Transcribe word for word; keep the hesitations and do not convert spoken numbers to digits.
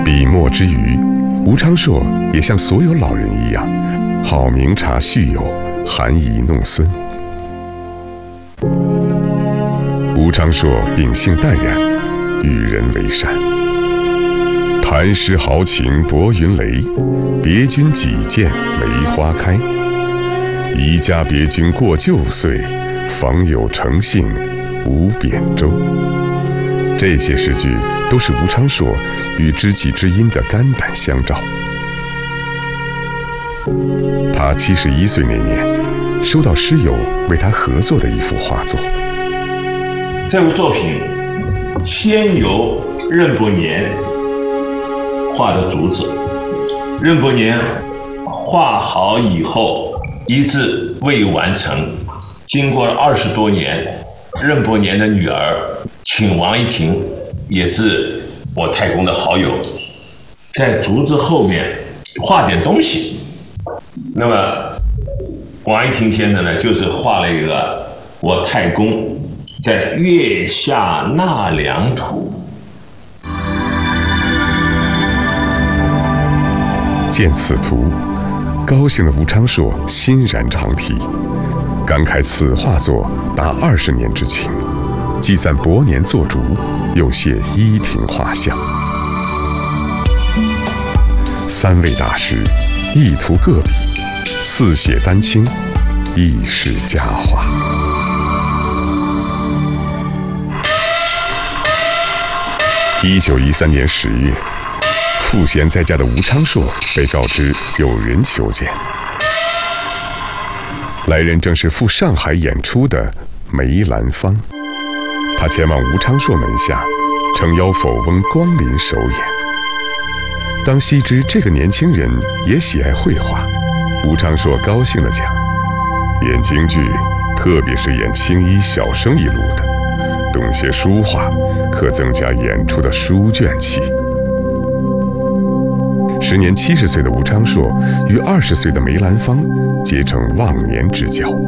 笔墨之余，吴昌硕也像所有老人一样，好明察叙友，含饴弄孙。吴昌硕秉性淡然，与人为善。谈诗豪情薄云雷，别君几见梅花开。宜家别君过旧岁，访友成信无扁舟。这些诗句都是吴昌硕与知己知音的肝胆相照。他七十一岁那年，收到诗友为他合作的一幅画作。 这幅作品先由任伯年画的竹子，任伯年画好以后一直未完成，经过了二十多年，任伯年的女儿请王一婷，也是我太公的好友，在竹子后面画点东西。那么王一婷先生呢，就是画了一个我太公在月下纳凉图。 见此图，高兴的吴昌硕欣然长啼，感慨此画作达二十年之情，既赞伯年作竹，又谢依婷画像。三位大师一图各笔，四写丹青，一世佳话。一九一三年十月，赋闲在家的吴昌硕被告知有人求见。来人正是赴上海演出的梅兰芳，他前往吴昌硕门下，诚邀否翁光临首演。当悉知这个年轻人也喜爱绘画，吴昌硕高兴地讲：“演京剧，特别是演青衣小生一路的，懂些书画，可增加演出的书卷气。”时年七十岁的吴昌硕与二十岁的梅兰芳结成忘年之交。